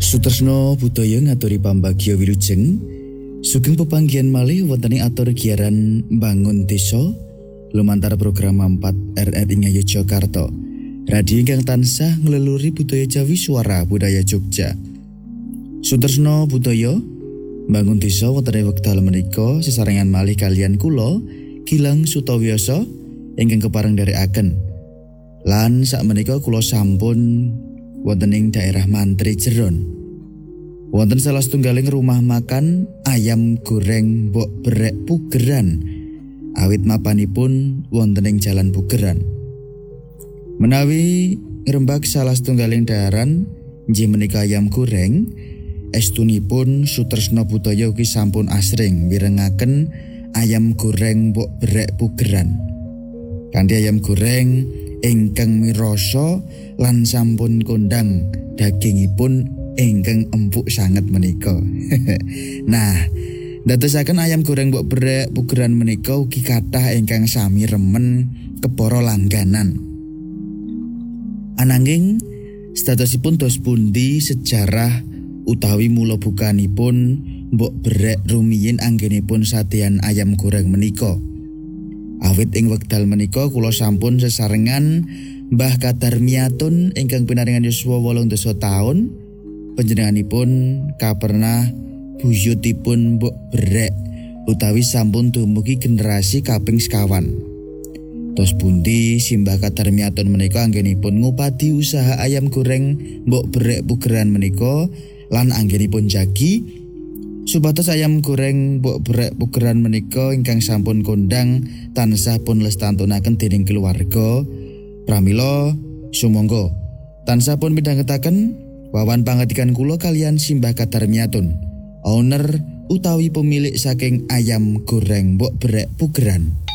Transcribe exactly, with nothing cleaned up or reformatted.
Sutresno budaya ngaturi pambagya wilujeng sugeng pepanggihan malih wonten ing atur giaran Bangun Desa lumantar program empat R R ing Yogyakarta. Radio ingkang tansah ngleluri budaya Jawi Suara Budaya Jogja. Sutresno budaya Bangun Desa wonten ing wekdal menika sesarengan malih kalian kula Gilang Sutawiyasa ingkang kepareng dherekaken. Lan sakmenika kula sampun wonten ing daerah Mantri Jeron. Wonten salah setunggaling rumah makan ayam goreng mbok berek Pugeran. Awit mapanipun wonten ing Jalan Pugeran. Menawi ngrembak salah setunggaling daharan inggih menika ayam goreng, estunipun Sutresno budaya ugi sampun asring mirengaken ayam goreng mbok berek Pugeran. Kanthi ayam goreng ingkang mirasa lan sampun kondang dagingipun ingkang empuk sanget menika. Nah, dadosaken ayam goreng mbok berek Pugeran menika ugi kathah ingkang sami remen kepara langganan. Ananging statosipun dos pundi sejarah utawi mula bukanipun mbok berek rumiyin anggenipun sadean ayam goreng menika. Awit ing wekdal menika kula sampun sesarengan Mbah Kadarmiatun ingkang pinaringan yuswa wolung dasa taun. Panjenenganipun kapernah buyutipun mbok berek utawi sampun dumugi generasi kaping sekawan. Tos pundi Simbah Kadarmiatun menika anggenipun ngupadi usaha ayam goreng mbok berek Pugeran menika lan anggenipun jagi supados ayam goreng mbok berek Pugeran menika ingkang sampun kondang tansah pun lestantunaken dening keluarga. Pramila sumangga tansah pun midhangetaken wawan pangetikan kula kalian Simbah Kadarmiatun, owner utawi pemilik saking ayam goreng mbok berek Pugeran.